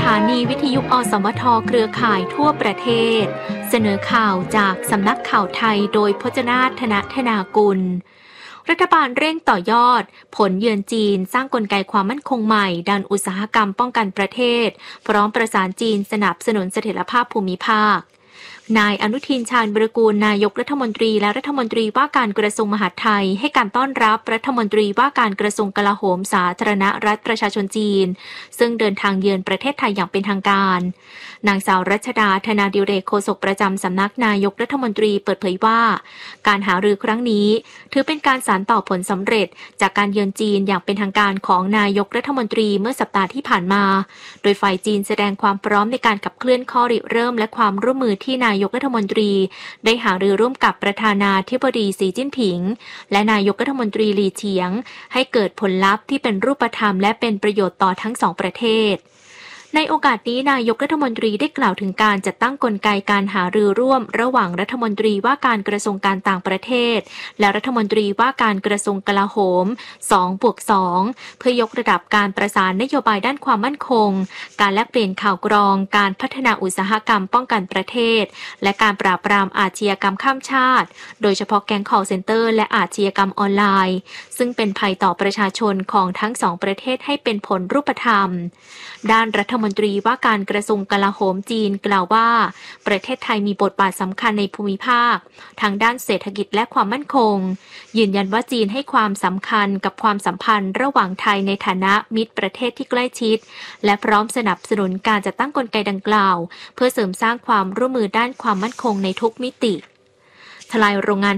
านีวิทยุอสมทเครือข่ายทั่วประเทศเสนอข่าวจากสำนักข่าวไทยโดยพจนาถ ธนากุลรัฐบาลเร่งต่อยอดผลเยือนจีนสร้างกลไกความมั่นคงใหม่ด้านอุตสาหกรรมป้องกันประเทศพร้อมประสานจีนสนับสนุนเสถียรภาพภูมิภาคนายอนุทินชาญวิรากูลนายกรัฐมนตรีและรัฐมนตรีว่าการกระทรวงมหาดไทยให้การต้อนรับรัฐมนตรีว่าการกระทรวงกลาโหมสาธารณรัฐประชาชนจีนซึ่งเดินทางเยือนประเทศไทยอย่างเป็นทางการนางสาวรัชดาธนาดิเรกโฆษกประจำสำนักนายกรัฐมนตรีเปิดเผยว่าการหารือครั้งนี้ถือเป็นการสานต่อผลสำเร็จจากการเยือนจีนอย่างเป็นทางการของนายกรัฐมนตรีเมื่อสัปดาห์ที่ผ่านมาโดยฝ่ายจีนแสดงความพร้อมในการขับเคลื่อนข้อริเริ่มและความร่วมมือที่นายกรัฐมนตรีได้หารือร่วมกับประธานาธิบดีสีจิ้นผิงและนายกรัฐมนตรีหลี่เฉียงให้เกิดผลลัพธ์ที่เป็นรูปธรรมและเป็นประโยชน์ต่อทั้งสองประเทศในโอกาสนี้นายกรัฐมนตรีได้กล่าวถึงการจัดตั้งกลไกการหารือร่วมระหว่างรัฐมนตรีว่าการกระทรวงการต่างประเทศและรัฐมนตรีว่าการกระทรวงกลาโหม 2+2 เพื่อยกระดับการประสานนโยบายด้านความมั่นคงการแลกเปลี่ยนข่าวกรองการพัฒนาอุตสาหกรรมป้องกันประเทศและการปราบปรามอาชญากรรมข้ามชาติโดยเฉพาะแก๊ง call center และอาชญากรรมออนไลน์ซึ่งเป็นภัยต่อประชาชนของทั้งสองประเทศให้เป็นผลรูปธรรมด้านรัฐมนตรีว่าการกระทรวงกลาโหมจีนกล่าวว่าประเทศไทยมีบทบาทสำคัญในภูมิภาคทั้งด้านเศรษฐกิจและความมั่นคงยืนยันว่าจีนให้ความสำคัญกับความสัมพันธ์ระหว่างไทยในฐานะมิตรประเทศที่ใกล้ชิดและพร้อมสนับสนุนการจัดตั้งกลไกดังกล่าวเพื่อเสริมสร้างความร่วมมือด้านความมั่นคงในทุกมิติทลายโรงงาน